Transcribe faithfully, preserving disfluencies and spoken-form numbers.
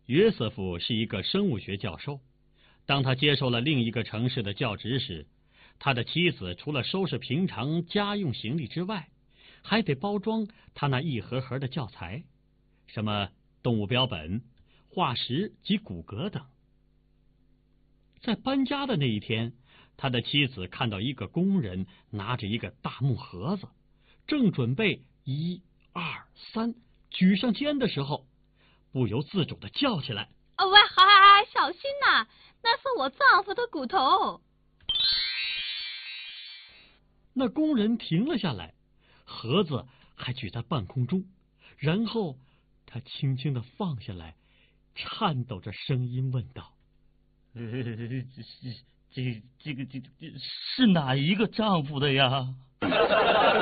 约瑟夫是一个生物学教授。当他接受了另一个城市的教职时，他的妻子除了收拾平常家用行李之外，还得包装他那一盒盒的教材，什么动物标本、化石及骨骼等。在搬家的那一天，他的妻子看到一个工人拿着一个大木盒子，正准备一二三举上肩的时候，不由自主地叫起来：“ 哦喂，嗨嗨，小心呐！那是我丈夫的骨头。” 那工人停了下来，盒子还举在半空中，然后他轻轻地放下来，颤抖着声音问道：“ 呃，这这这个这个是哪一个丈夫的呀？”